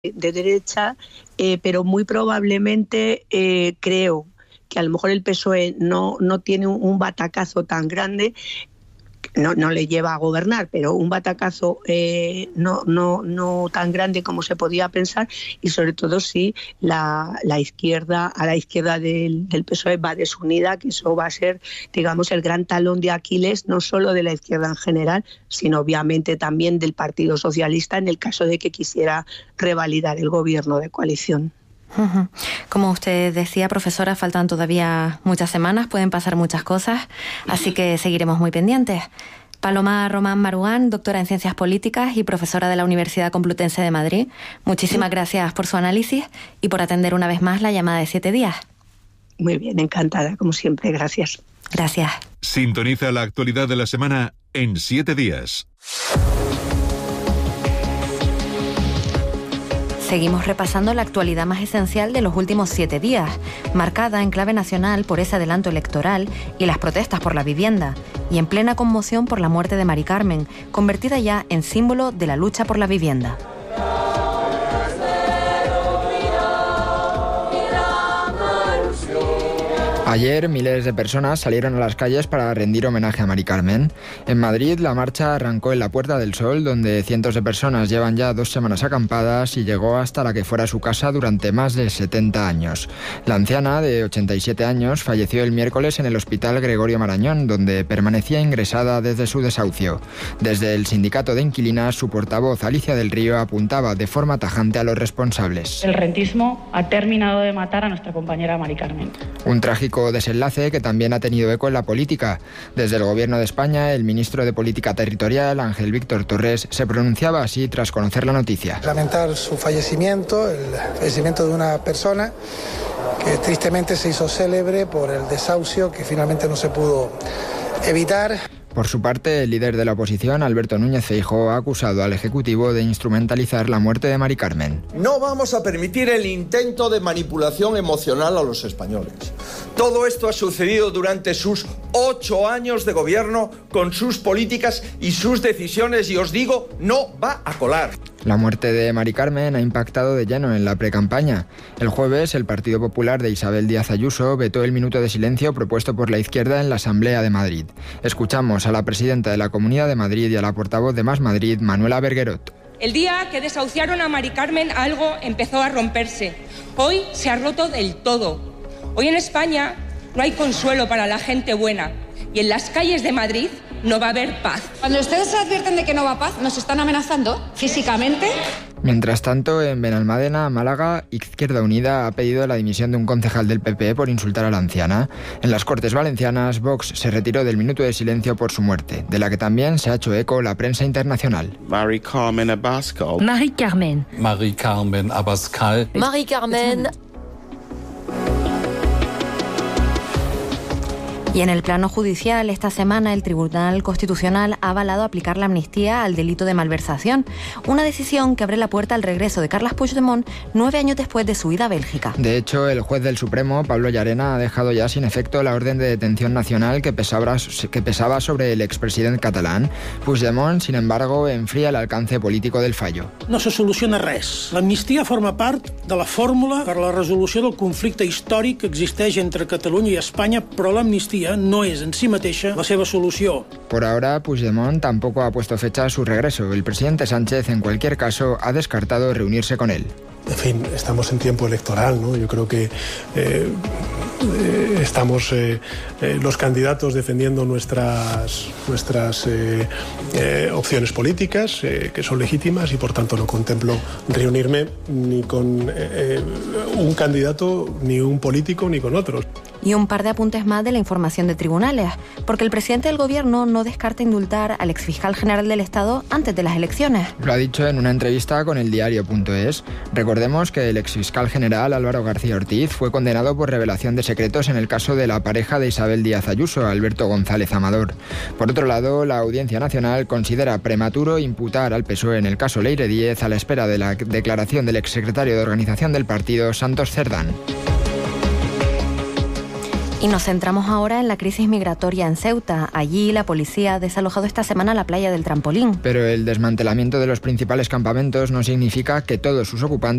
de derecha, pero muy probablemente creo que a lo mejor el PSOE no tiene un batacazo tan grande. No le lleva a gobernar, pero un batacazo no tan grande como se podía pensar, y sobre todo si la izquierda, a la izquierda del PSOE va desunida, que eso va a ser, digamos, el gran talón de Aquiles, no solo de la izquierda en general, sino obviamente también del Partido Socialista en el caso de que quisiera revalidar el gobierno de coalición. Como usted decía, profesora, faltan todavía muchas semanas, pueden pasar muchas cosas, así que seguiremos muy pendientes. Paloma Román Maruán, doctora en Ciencias Políticas y profesora de la Universidad Complutense de Madrid, muchísimas gracias por su análisis y por atender una vez más la llamada de 7 días. Muy bien, encantada, como siempre, gracias. Gracias. Sintoniza la actualidad de la semana en 7 días. Seguimos repasando la actualidad más esencial de los últimos 7 días, marcada en clave nacional por ese adelanto electoral y las protestas por la vivienda, y en plena conmoción por la muerte de Mari Carmen, convertida ya en símbolo de la lucha por la vivienda. Ayer miles de personas salieron a las calles para rendir homenaje a Mari Carmen. En Madrid la marcha arrancó en la Puerta del Sol, donde cientos de personas llevan ya 2 semanas acampadas, y llegó hasta la que fuera su casa durante más de 70 años. La anciana, de 87 años, falleció el miércoles en el Hospital Gregorio Marañón, donde permanecía ingresada desde su desahucio. Desde el sindicato de inquilinas, su portavoz Alicia del Río apuntaba de forma tajante a los responsables. El rentismo ha terminado de matar a nuestra compañera Mari Carmen. Un trágico desenlace que también ha tenido eco en la política. Desde el Gobierno de España, el ministro de Política Territorial, Ángel Víctor Torres, se pronunciaba así tras conocer la noticia. Lamentar su fallecimiento, el fallecimiento de una persona que tristemente se hizo célebre por el desahucio que finalmente no se pudo evitar. Por su parte, el líder de la oposición, Alberto Núñez Feijóo, ha acusado al Ejecutivo de instrumentalizar la muerte de Mari Carmen. No vamos a permitir el intento de manipulación emocional a los españoles. Todo esto ha sucedido durante sus 8 años de gobierno, con sus políticas y sus decisiones, y os digo, no va a colar. La muerte de Mari Carmen ha impactado de lleno en la precampaña. El jueves, el Partido Popular de Isabel Díaz Ayuso vetó el minuto de silencio propuesto por la izquierda en la Asamblea de Madrid. Escuchamos a la presidenta de la Comunidad de Madrid y a la portavoz de Más Madrid, Manuela Berguerot. El día que desahuciaron a Mari Carmen, algo empezó a romperse. Hoy se ha roto del todo. Hoy en España no hay consuelo para la gente buena, y en las calles de Madrid no va a haber paz. Cuando ustedes advierten de que no va a paz, ¿nos están amenazando físicamente? Mientras tanto, en Benalmádena, Málaga, Izquierda Unida ha pedido la dimisión de un concejal del PP por insultar a la anciana. En las Cortes Valencianas, Vox se retiró del minuto de silencio por su muerte, de la que también se ha hecho eco la prensa internacional. Mari Carmen Abascal. Mari Carmen. Mari Carmen Abascal. Mari Carmen. Y en el plano judicial, esta semana el Tribunal Constitucional ha avalado aplicar la amnistía al delito de malversación, una decisión que abre la puerta al regreso de Carles Puigdemont 9 años después de su ida a Bélgica. De hecho, el juez del Supremo, Pablo Llarena, ha dejado ya sin efecto la orden de detención nacional que pesaba sobre el expresidente catalán. Puigdemont, sin embargo, enfría el alcance político del fallo. No se soluciona res. L'amnistia forma part de la fórmula per a la resolució del conflicte històric que existeix entre Catalunya i Espanya, però l'amnistia no es en sí mateixa la seva solució. Por ahora, Puigdemont tampoco ha puesto fecha a su regreso. El presidente Sánchez, en cualquier caso, ha descartado reunirse con él. En fin, estamos en tiempo electoral, ¿no? Yo creo que estamos los candidatos defendiendo nuestras opciones políticas, que son legítimas, y por tanto no contemplo reunirme ni con un candidato, ni un político, ni con otros. Y un par de apuntes más de la información de tribunales, porque el presidente del gobierno no descarta indultar al exfiscal general del Estado antes de las elecciones. Lo ha dicho en una entrevista con el diario.es. Recordemos que el exfiscal general Álvaro García Ortiz fue condenado por revelación de secretos en el caso de la pareja de Isabel Díaz Ayuso, Alberto González Amador. Por otro lado, la Audiencia Nacional considera prematuro imputar al PSOE en el caso Leire Díez a la espera de la declaración del exsecretario de organización del partido, Santos Cerdán. Y nos centramos ahora en la crisis migratoria en Ceuta. Allí la policía ha desalojado esta semana la playa del Trampolín. Pero el desmantelamiento de los principales campamentos no significa que todos sus ocupantes